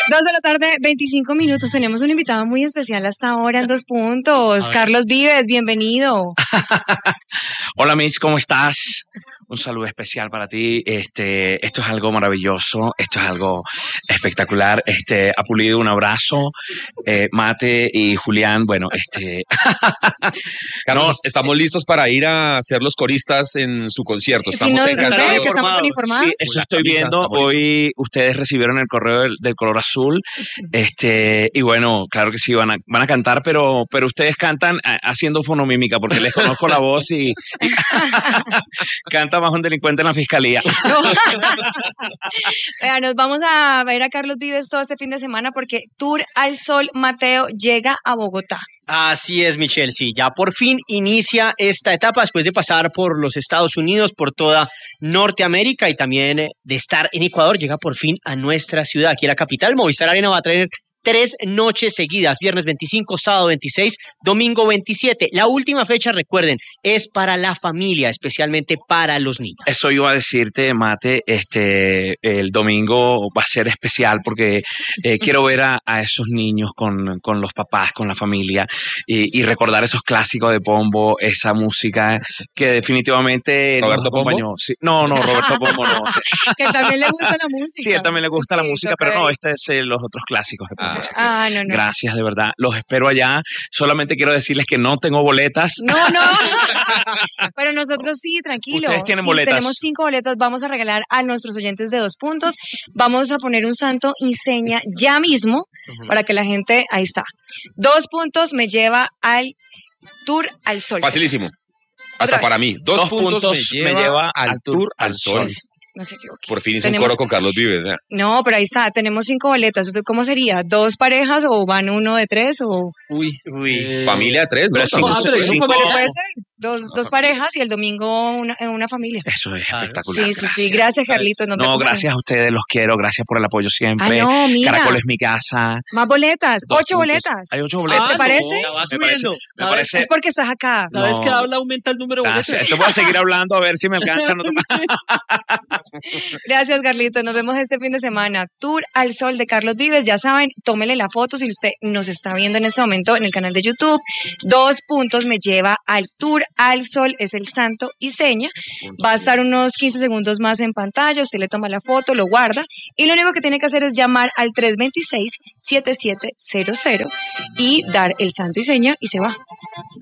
2 de la tarde, 25 minutos. Tenemos un invitado muy especial hasta ahora en 2 puntos. Carlos Vives, bienvenido. Hola Mitch, ¿cómo estás? Un saludo especial para ti. Esto es algo maravilloso, esto es algo espectacular. Apulido, un abrazo. Mate y Julián, bueno, Carlos, No, estamos listos para ir a ser los coristas en su concierto. Si nos ven encantados. que estamos uniformados. Sí, eso estoy viendo. Hoy ustedes recibieron el correo del color azul. Y bueno, claro que sí, van a cantar, pero ustedes cantan haciendo fonomímica, porque les conozco la voz y canta más un delincuente en la fiscalía. No. Vea, nos vamos a ver a Carlos Vives todo este fin de semana porque Tour al Sol Mateo llega a Bogotá. Así es, Michelle, sí, ya por fin inicia esta etapa después de pasar por los Estados Unidos, por toda Norteamérica y también de estar en Ecuador, llega por fin a nuestra ciudad, aquí a la capital. Movistar Arena va a traer 3 noches seguidas, viernes 25, sábado 26, domingo 27. La última fecha, recuerden, es para la familia, especialmente para los niños. Eso iba a decirte, Mate, el domingo va a ser especial porque quiero ver a esos niños con los papás, con la familia y recordar esos clásicos de Pombo, esa música que definitivamente ¿Roberto nos acompañó. Pombo? Sí, no, Roberto Pombo no. Que también le gusta la música. Sí, a él también le gusta la música, pero no, toca este es los otros clásicos de Pombo. No. Gracias, de verdad. Los espero allá. Solamente quiero decirles que no tengo boletas. No. Pero nosotros sí, tranquilo. Ustedes tienen Sí, boletas. Tenemos 5 boletas. Vamos a regalar a nuestros oyentes de 2 puntos. Vamos a poner un santo y seña ya mismo para que la gente, ahí está. 2 puntos me lleva al Tour al Sol. Facilísimo. Hasta vez. para mí. 2 puntos me lleva al Tour al Sol. No se equivoque. Por fin hizo un coro con Carlos Vives, ¿verdad? No, pero ahí está. Tenemos 5 boletas. ¿Cómo sería? ¿2 parejas o van uno de 3 o...? Familia de 3, ¿no? Cinco. Puede ser. Dos parejas y el domingo una familia. Eso es espectacular. Sí. Gracias, Carlitos. Nos No, vemos. gracias a ustedes, los quiero. Gracias por el apoyo siempre. No, mira. Caracol es mi casa. Más boletas. 2 8 puntos. boletas. Hay 8 boletas. ¿Te parece? Me parece. Es porque estás acá. Cada vez que habla aumenta el número de boletas. Esto voy a seguir hablando a ver si me alcanza. Gracias, Carlitos. Nos vemos este fin de semana. Tour al Sol de Carlos Vives. Ya saben, tómele la foto si usted nos está viendo en este momento en el canal de YouTube. 2 puntos me lleva al Tour al Sol. Es el santo y seña. Va a estar unos 15 segundos más en pantalla. Usted le toma la foto, lo guarda. Y lo único que tiene que hacer es llamar al 326-7700 y dar el santo y seña y se va.